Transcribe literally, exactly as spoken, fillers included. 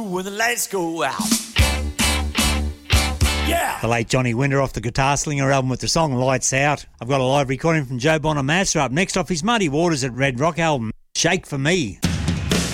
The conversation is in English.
When the lights go out. Yeah. The late Johnny Winter off the Guitar Slinger album with the song Lights Out. I've got a live recording from Joe Bonamassa up next off his Muddy Waters at Red Rock album, Shake For Me.